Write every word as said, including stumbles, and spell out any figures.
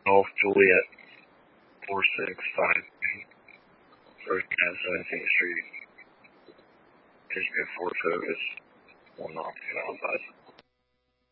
Golf Juliet four six five First and seventeenth Street. H P Ford Focus. One knock outside.